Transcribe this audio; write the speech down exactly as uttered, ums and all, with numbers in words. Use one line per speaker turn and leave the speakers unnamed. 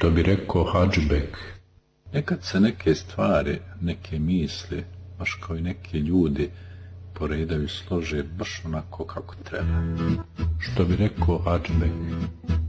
Što bi rekao Hadžbek,
nekad se neke stvari, neke misli, baš kao i neki ljudi, poredaju i slože baš onako kako treba.
Što bi rekao Hadžbek,